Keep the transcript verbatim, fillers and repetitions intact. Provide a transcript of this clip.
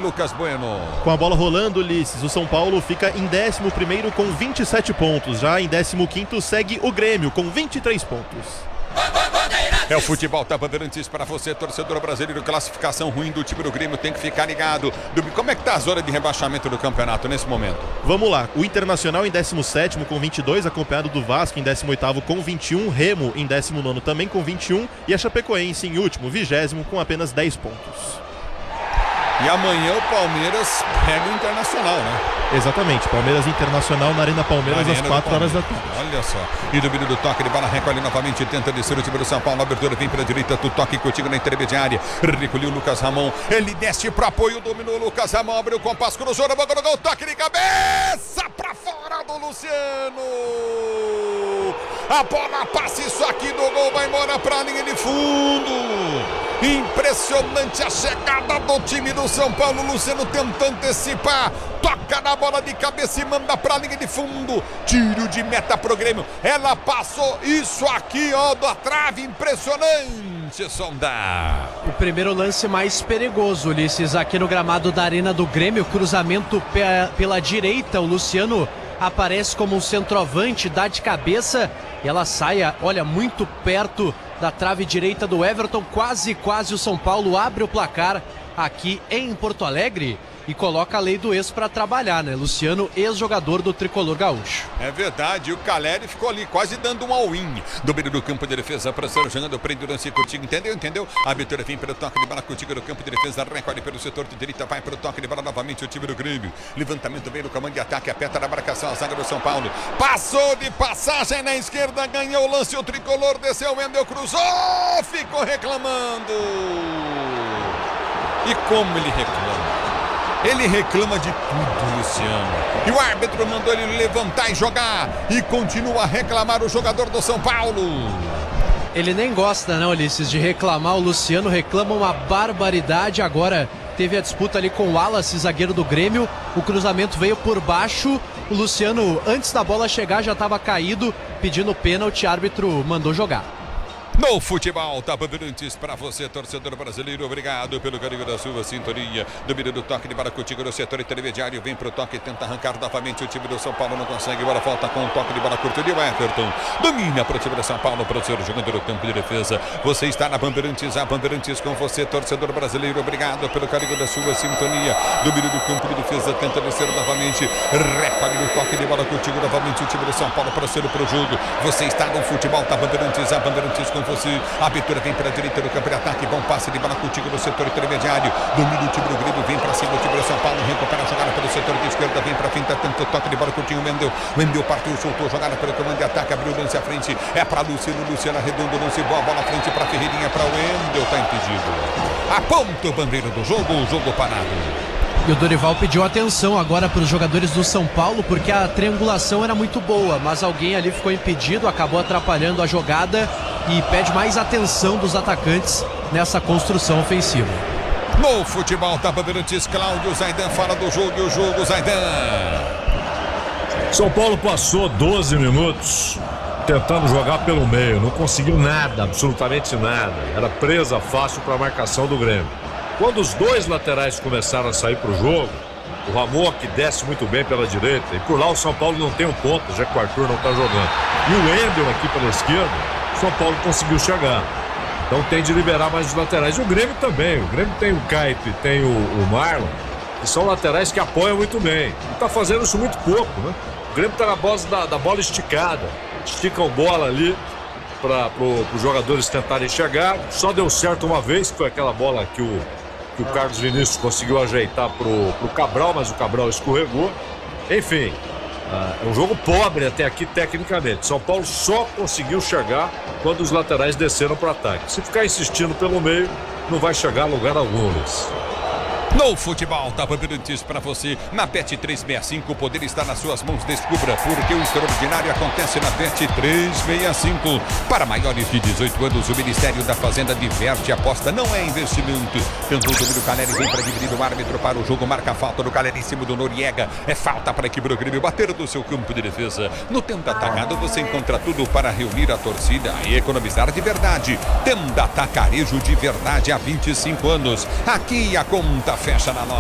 Lucas Bueno. Com a bola rolando, Ulisses, o São Paulo fica em décimo primeiro com vinte e sete pontos. Já em décimo quinto segue o Grêmio com vinte e três pontos. É o futebol da Bandeirantes para você, torcedor brasileiro. Classificação ruim do time do Grêmio, tem que ficar ligado. Como é que tá a zona de rebaixamento do campeonato nesse momento? Vamos lá, o Internacional em décimo sétimo com vinte e dois, acompanhado do Vasco em décimo oitavo com vinte e um, Remo em décimo nono também com vinte e um e a Chapecoense em último, vigésimo, com apenas dez pontos. E amanhã o Palmeiras pega o Internacional, né? Exatamente, Palmeiras Internacional na Arena Palmeiras às quatro horas da tarde. Olha só, e domínio do toque, de bola recolhe novamente, tenta descer o time do São Paulo, a abertura vem para a direita, tu toque contigo na intermediária, recolheu o Lucas Ramon, ele desce para apoio, dominou o Lucas Ramon, abriu o compasso, cruzou na boca do gol, toque de cabeça para fora do Luciano, a bola passa, isso aqui do gol, vai embora para a linha de fundo, impressionante a chegada do time do São Paulo, Luciano tenta antecipar, toca na bola de cabeça e manda pra linha de fundo, tiro de meta pro Grêmio, ela passou, isso aqui ó, da trave, impressionante, Sondar. O primeiro lance mais perigoso, Ulisses, aqui no gramado da Arena do Grêmio, cruzamento pe- pela direita, o Luciano aparece como um centroavante, dá de cabeça e ela sai, olha, muito perto da trave direita do Everton, quase, quase o São Paulo abre o placar aqui em Porto Alegre e coloca a lei do ex para trabalhar, né? Luciano, ex-jogador do Tricolor Gaúcho. É verdade, o Caleri ficou ali quase dando um all-in. Domínio do campo de defesa para ser jogando, prende o lance contigo, entendeu? Entendeu? A abertura vem pelo toque de bola contigo no campo de defesa, recolhe pelo setor de direita, vai para o toque de bola novamente o time do Grêmio. Levantamento vem no comando de ataque, aperta na marcação a zaga do São Paulo. Passou de passagem na esquerda, ganhou o lance, o Tricolor desceu, Wendel cruzou, ficou reclamando. E como ele reclama? Ele reclama de tudo, Luciano. E o árbitro mandou ele levantar e jogar. E continua a reclamar o jogador do São Paulo. Ele nem gosta, né, Ulisses, de reclamar. O Luciano reclama uma barbaridade. Agora teve a disputa ali com o Wallace, zagueiro do Grêmio. O cruzamento veio por baixo. O Luciano, antes da bola chegar, já estava caído, pedindo pênalti. O árbitro mandou jogar. No futebol, tá Bandeirantes para você, torcedor brasileiro, obrigado pelo carinho da sua sintonia. Domínio do toque de bola contigo no setor intermediário, vem pro toque, tenta arrancar novamente o time do São Paulo, não consegue, bola volta com o toque de bola curto e o Everton domina para o time do São Paulo, para o seu jogador do campo de defesa. Você está na Bandeirantes, a Bandeirantes com você, torcedor brasileiro, obrigado pelo carinho da sua sintonia. Domínio do campo de defesa, tenta descer novamente, recolhe no toque de bola contigo novamente o time do São Paulo para o seu pro jogo. Você está no futebol, tá Bandeirantes, a Bandeirantes com você. A abertura vem pela direita do campo de ataque, bom passe de bola contigo no setor intermediário, domina o time do Grêmio, vem pra cima o time do São Paulo, recupera a jogada pelo setor de esquerda, vem pra frente, tenta toque de bola contigo, Wendel, Wendel partiu, soltou, jogada pelo comando de ataque, abriu o lance à frente, é pra Luciano, Luciano arredondo, lance boa, bola à frente pra Ferreirinha, pra Wendel, tá impedido. Aponta o bandeiro do jogo, o jogo parado. E o Dorival pediu atenção agora para os jogadores do São Paulo, porque a triangulação era muito boa, mas alguém ali ficou impedido, acabou atrapalhando a jogada e pede mais atenção dos atacantes nessa construção ofensiva. No futebol da Bandeirantes, Cláudio Zaidan fala do jogo e o jogo, Zaidan. São Paulo passou doze minutos tentando jogar pelo meio, não conseguiu nada, absolutamente nada. Era presa fácil para a marcação do Grêmio. Quando os dois laterais começaram a sair para o jogo, o Ramon que desce muito bem pela direita, e por lá o São Paulo não tem um ponto, já que o Arthur não está jogando. E o Wendel aqui pela esquerda, o São Paulo conseguiu chegar. Então tem de liberar mais os laterais. E o Grêmio também, o Grêmio tem o Caio e tem o, o Marlon, que são laterais que apoiam muito bem. E está fazendo isso muito pouco, né? O Grêmio está na base da, da bola esticada, esticam bola ali para pro, os jogadores tentarem chegar. Só deu certo uma vez, que foi aquela bola que o que o Carlos Vinícius conseguiu ajeitar pro, pro Cabral, mas o Cabral escorregou. Enfim, uh, é um jogo pobre até aqui tecnicamente. São Paulo só conseguiu chegar quando os laterais desceram para o ataque. Se ficar insistindo pelo meio, não vai chegar a lugar algum, Luiz. No futebol da Bandeirantes para você, na Bet trezentos e sessenta e cinco, o poder está nas suas mãos, descubra porque o extraordinário acontece na Bet trezentos e sessenta e cinco. Para maiores de dezoito anos, o Ministério da Fazenda diverte, aposta, não é investimento. Tentou o domínio do Caleri, vem para dividir o árbitro para o jogo, marca a falta do Caleri em cima do Noriega, é falta para a equipe do Grêmio, bater do seu campo de defesa. No Tenda Atacado você encontra tudo para reunir a torcida e economizar de verdade. Tenda Atacarejo de verdade há vinte e cinco anos, aqui a conta fecha na loja.